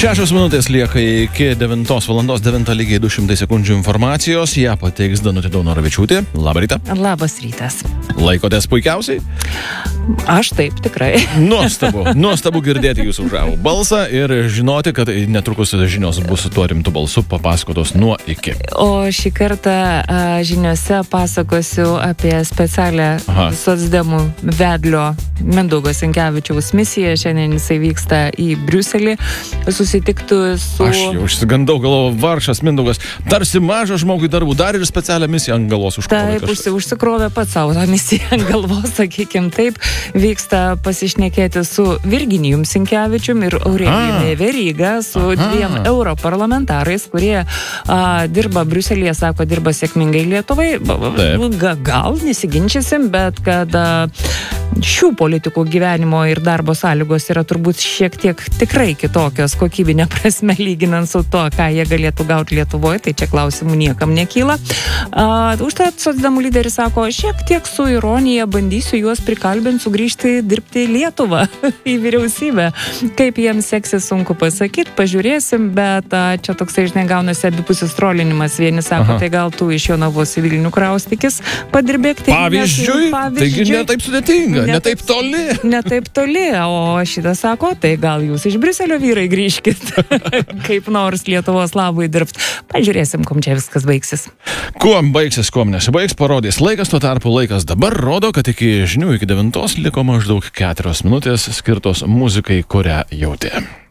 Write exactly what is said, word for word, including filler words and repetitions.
Šešios minutės lieka iki devintos valandos, devintą lygiai du šimtai sekundžių informacijos. Ją pateiks Danutė Daunoravičiūtė. Labą rytą. Labas rytas. Laikotės puikiausiai? Aš taip, tikrai. Nuostabu, nuostabu girdėti jūsų žavų balsą ir žinoti, kad netrukus žinios bus su tuo rimtu balsu papasakotos nuo iki. O šį kartą a, žiniose pasakosiu apie specialią socdemų vedlio Mindaugo Sinkevičiaus misiją. Šiandien jisai vyksta į Briuselį, susitiktų su... Aš jau išsigandau, galvoju, vargšas Mindaugas, tarsi mažas žmogui darbų, dar ir specialią misiją ant galvos užkrovė. Taip, užsi, užsikrovė pats savo tą misiją ant galvos, sakykim taip. Vyksta pasišnekėti su Virginijum Sinkevičium ir Aurelijumi Veryga, su Aha. dviem europarlamentarais, kurie a, dirba Briuselyje, sako, dirba sėkmingai Lietuvai. Ga, gal nesiginčysim, bet kad a, šių politikų gyvenimo ir darbo sąlygos yra turbūt šiek tiek tikrai kitokios kokybinė prasme, lyginant su to, ką jie galėtų gauti Lietuvoje, tai čia klausimų niekam nekyla. Uh, Užtat socdemų lyderis sako, šiek tiek su ironija bandysiu juos prikalbinti sugrįžti dirbti į Lietuvą, į vyriausybę. Kaip jiems seksis, sunku pasakyti, pažiūrėsim, bet uh, čia toksai, žinai, gaunasi abipusis trolinimas. Vieni sako, Aha. tai gal tu iš Jonavos į Vilnių kraustykis padirbėkti. Pavyzdžiui, pavyzdžiui, taigi netaip sudėtinga, netaip ne toli. Netaip toli, o šitas sako, tai gal jūs iš Briuselio vyrai grįžkit, kaip nors Lietuvos labui dirbti. Pažiūrėsim, kom čia viskas baigsis. Kuom baigsis, kuom nesibaigs, parodys laikas, tuo tarpu laikas dabar rodo, kad iki žinių iki devintos liko maždaug keturios minutės skirtos muzikai, kurią jautė.